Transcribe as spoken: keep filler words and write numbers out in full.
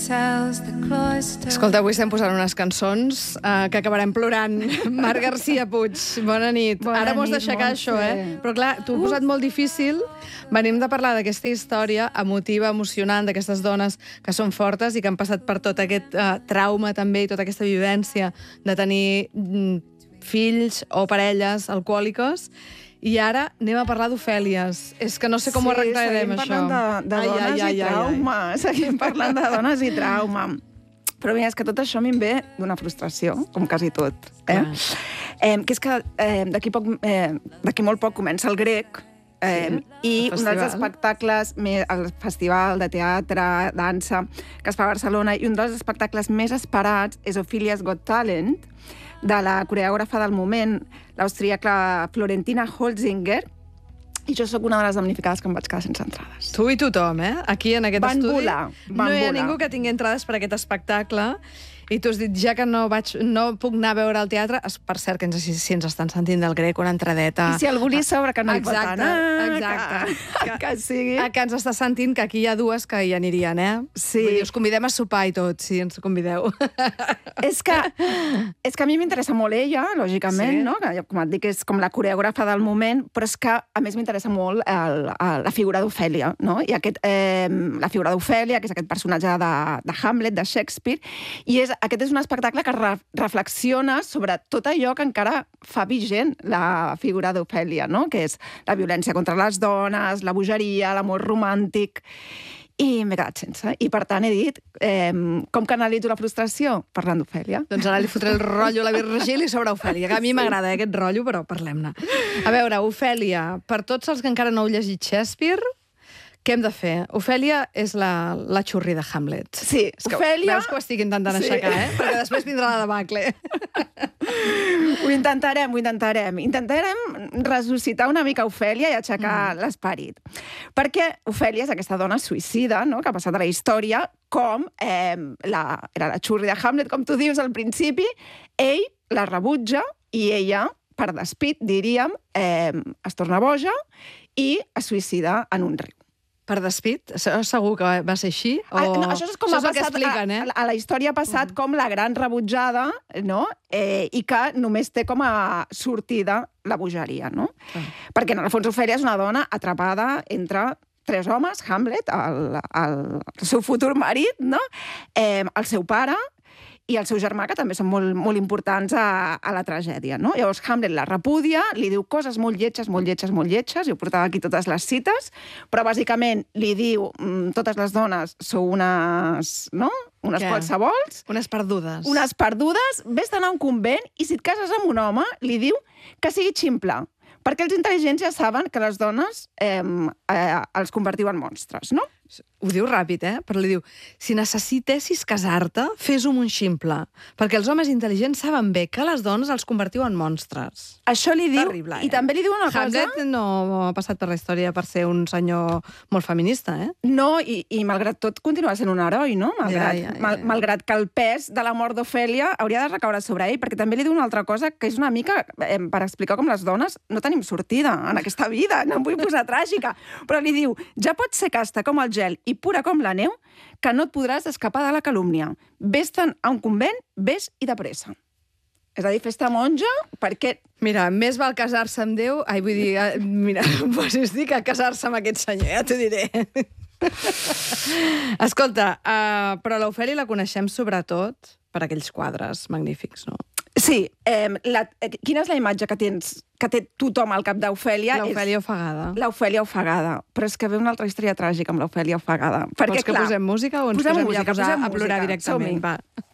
Escolta, avui estem posant unes cançons uh, que acabarem plorant. Marc Garcia Puig, bona nit. Bona Ara m'ho has nit, d'aixecar, Montse. això, eh? Però clar, t'ho he posat molt difícil. Venim de parlar d'aquesta història emotiva, emocionant, d'aquestes dones que són fortes i que han passat per tot aquest uh, trauma també i tota aquesta vivència de tenir mm, fills o parelles alcohòliques. I ara anem a parlar d'Ofèlies. És que no sé com sí, ho arreglarem, això. Sí, seguim parlant de, de ai, dones ai, ai, i trauma. Ai, ai. Seguim parlant de dones i trauma. Però mira, és que tot això a mi em ve d'una frustració, com quasi tot. Eh? Eh, que és que eh, d'aquí eh, d'aquí molt poc comença el grec, Eh, sí, i un dels espectacles, el festival de teatre, dansa, que es fa a Barcelona, i un dels espectacles més esperats és Ophelia's Got Talent, de la coreògrafa del moment, l'austríaca Florentina Holzinger, i jo sóc una de les damnificades que em vaig quedar sense entrades. Tu i tothom, eh? Aquí, en aquest van estudi, volar, van no hi ha volar. ningú que tingui entrades per aquest espectacle. I tu has dit, ja que no, vaig, no puc anar a veure el teatre, per cert, que ens, si ens estan sentint del grec, una entradeta... I si algú li sobra que no hi pot anar... Exacte, que, que, que sigui... Que ens està sentint que aquí hi ha dues que hi anirien, eh? Sí. Vull dir, us convidem a sopar i tot, si ens convideu. És que, és que a mi m'interessa molt ella, lògicament, sí. no? Que, com et dic, és com la coreògrafa del moment, però és que, a més, m'interessa molt el, el, la figura d'Ofèlia, no? I aquest, eh, la figura d'Ofèlia, que és aquest personatge de, de Hamlet, de Shakespeare, i és aquest és un espectacle que re reflexiona sobre tot allò que encara fa vigent la figura d'Ofèlia, no? Que és la violència contra les dones, la bogeria, l'amor romàntic... I m'he quedat sense. I, per tant, he dit, eh, com canalitzo la frustració? Parlant d'Ofèlia. Doncs ara li fotré el rotllo a la Virgili sobre Ofèlia, que a mi m'agrada sí. aquest rotllo, però parlem-ne. A veure, Ofèlia, per tots els que encara no heu llegit Shakespeare, què hem de fer? Ofèlia és la, la xurri de Hamlet. Sí, és que Ofèlia... Veus que ho estic intentant sí. aixecar, eh? Perquè després vindrà la debacle. Ho intentarem, ho intentarem. Intentarem ressuscitar una mica Ofèlia i aixecar mm. l'esperit. Perquè Ofèlia és aquesta dona suïcida, no?, que ha passat a la història com eh, la, era la xurri de Hamlet, com tu dius al principi, ell la rebutja i ella, per despit, diríem, eh, es torna boja i es suïcida en un riu. Per despit? Segur que va ser així? O... Ah, no, això és com això ha és passat expliquen, eh? a, a la història ha passat uh-huh. com la gran rebutjada, no? Eh, i que només té com a sortida la bogeria, no? Uh-huh. Perquè, en el fons, Ofèlia és una dona atrapada entre tres homes, Hamlet, el, el, el seu futur marit, no? Eh, el seu pare i el seu germà, que també són molt, molt importants a, a la tragèdia, no? Llavors Hamlet la repudia, li diu coses molt lletges, molt lletges, molt lletges, i ho portava aquí totes les cites, però bàsicament li diu mmm, totes les dones sou unes, no? Unes Què? qualsevols. Unes perdudes. Unes perdudes, vés d'anar a un convent, i si et cases amb un home, li diu que sigui ximple, perquè els intel·ligents ja saben que les dones eh, eh, els convertiu en monstres, no? Ho diu ràpid, eh? Però li diu, si necessitessis casar-te, fes-ho amb un ximple, perquè els homes intel·ligents saben bé que les dones els convertiu en monstres. Això li diu, Terrible, i eh? també li diu una cosa... Hamlet no ha passat per la història per ser un senyor molt feminista, eh? No, i, i malgrat tot continua sent un heroi, no? Malgrat, ja, ja, ja. Mal, malgrat que el pes de la mort d'Ofèlia hauria de recaure sobre ell, perquè també li diu una altra cosa que és una mica eh, per explicar com les dones no tenim sortida en aquesta vida, no em vull posar tràgica, però li diu, ja pots ser casta com el gel i pura com la neu, que no et podràs escapar de la calúmnia. Vés-te'n a un convent, vés i de pressa. És a dir, fes-te monja, perquè... Mira, més val casar-se amb Déu... Ai, vull dir, eh, mira, pues dir que casar-se amb aquest senyor, ja t'ho diré. Escolta, uh, però l'Ofèlia la coneixem sobretot per aquells quadres magnífics, no? Sí, eh, la, eh, quina és la imatge que tens, que té tothom al cap d'Ofèlia? L'Ofèlia ofegada. L'Ofèlia ofegada. Però és que ve una altra història tràgica amb l'Ofèlia ofegada. Perquè, Vols que clar, posem música o ens posem posem música, ja a, posar, posem a plorar música. directament? Som-hi. Va.